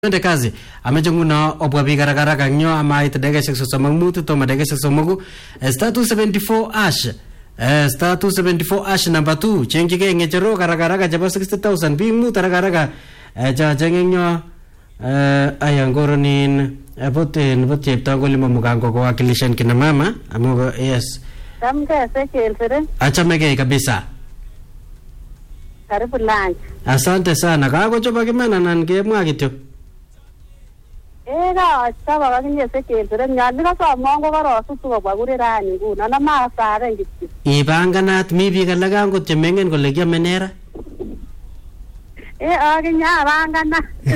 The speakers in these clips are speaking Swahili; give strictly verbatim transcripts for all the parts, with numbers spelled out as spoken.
Twende kazi. Ameche nguno obwa biik haraka kanyo amait dakikaishek sosom ak mut tomo dakikaishek somoku. Star two seventy-four ash. Star two seventy-four ash number two. Chengchigei ng'echerok haraka haraka chebo sixty thousand. Biik mut haraka haraka. Cha cheng'enyo aya ngoronin boten bot cheptangoli mamugango kuwakilishan kina mama. Amugo yes. Tamke sekelsere. Achamegei kabisa. Karibu lunch. Asante sana. Kakochoba kimana nan kemwa kityo. Ega chaba kakinye sekelsere nyali kasamwan ko karosutu kobwa kure rani nguno na masare kityo. Ibanganat mi biik alak angot chemengen kole kiame nera. Eh akinya bangana.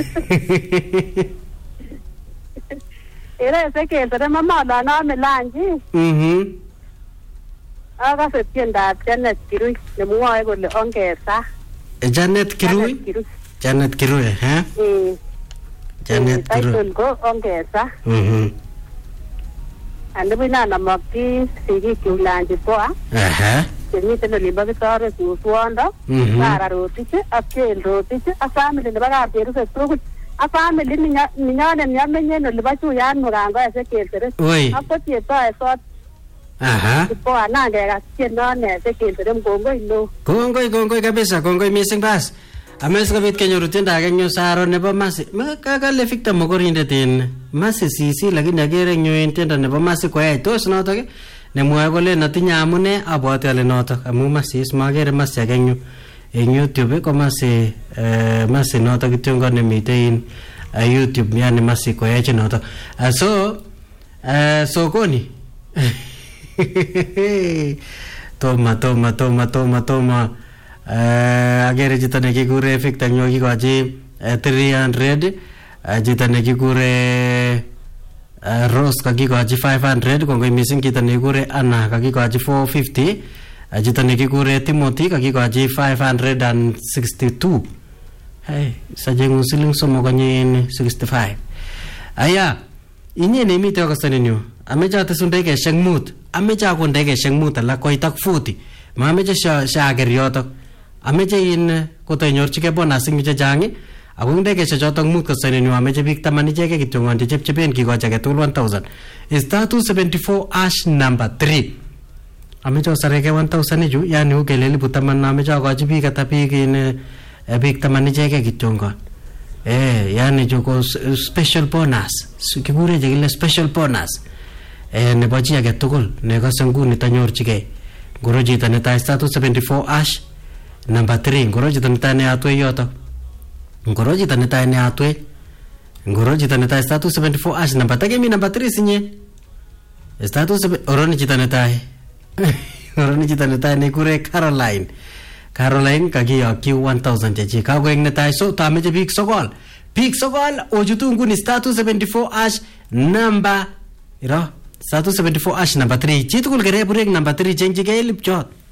Ere sekelsere mama la na me lunch. Mhm. Aga septiendab Janet Kirui nemwoe kole ongesa. Janet Kirui? Janet Kirui, ha? Mm. Janet Kirui. Title ko ongesa. Mhm. Ande bina namakti sigi kiulanji poa. Aha. Chemiten olimbo kitore suswondo. Mhm. Kara rotiche, ak chen rotiche, ak family nebo kapcheruse tugul. Ak family ninyone nyamenyen olibo chuyan mugango sekelsere. Oi. Ak ko cheptoe sot. Aha. Poa nangekas tienone sekelsere mkongoi no. Kongoi kongoi kabisa, kongoi missing bas. Ames kabit kenyoru tiendo age nyo saro nebo Masi. Ma kakale Victor Mokorindet en Masi sisi lakini agere nyo en tiendo nebo Masi koyai tos notok nemwoe kole natinye amune abwati ale notok amu Masi magere Masi age nyo en YouTube ko Masi Masi notok kityo nemite in YouTube yani Masi koyai notok. So sokoni Toma toma toma toma toma Uh, agere chito nekikure Victor nyo kikochi uh, three hundred, uh, chito nekikure uh, Rose kakikochi five hundred, kongoi missing chito nekikure Anna kakikochi four fifty, uh, chito nekikure Timothy kakikochi five hundred sixty-two. Hey, sajengu siling somo konyin sixty-five. Aya, inye nemite wakastani nyo amecha atesu ndekeshek mut, amecha akon ndekeshek mut alak koitak forty, ma amecha shaker yotok. Ameche in kotonyorchigei bonus ing chechang ako ndekeshek chotok mut kosenenyu ameche biik taman ichegei kityo ngonde chepchepen kikochi age tugul one thousand. Star two seventy-four ash number three. Ameche osareke one thousand ichu yani ukele elipu taman ameche akochi biik ata biik in biik taman ichegei kityo ngon. Eh yani chu ko special bonus. Kikure chekile special bonus. Eh nebo chi age tugul nekose nguni tanyorchigei. Ngoro chito netai star two seventy-four ash number three. Ngoro chito netai neatwe yoto. Ngoro chito netai neatwe. Ngoro chito netai star two seventy-four ash number three. Mi number three sinye. Star two seventy-four oroni chito netai. Oroni chito netai nekure Caroline. Caroline kakiyokyi one thousand chechi. Kakoek netai so tameche biik sokol. Biik sokol ochutu nguni star two seventy-four ash number iro star two seventy-four ash number three. Chitugul kere burek number three chengchigei lipchot.